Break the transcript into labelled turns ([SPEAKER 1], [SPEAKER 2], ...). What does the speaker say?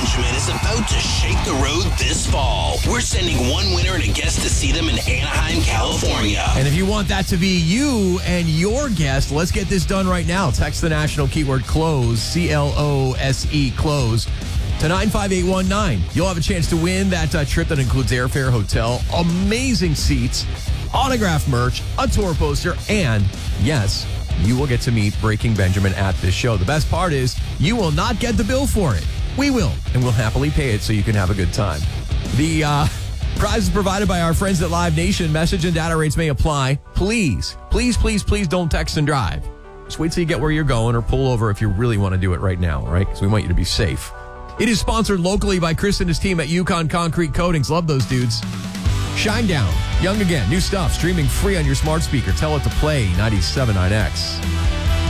[SPEAKER 1] Benjamin is about to shake the road this fall. We're sending one winner and a guest to see them in Anaheim, California.
[SPEAKER 2] And if you want that to be you and your guest, let's get this done right now. Text the national keyword CLOSE, CLOSE, CLOSE, to 95819. You'll have a chance to win that trip that includes airfare, hotel, amazing seats, autographed merch, a tour poster, and yes, you will get to meet Breaking Benjamin at this show. The best part is you will not get the bill for it. We will, and we'll happily pay it so you can have a good time. The prize is provided by our friends at Live Nation. Message and data rates may apply. Please, please, please, please don't text and drive. Just wait till you get where you're going or pull over if you really want to do it right now, all right? Because we want you to be safe. It is sponsored locally by Chris and his team at Yukon Concrete Coatings. Love those dudes. Shine Down, Young Again, new stuff, streaming free on your smart speaker. Tell it to play 97.9X.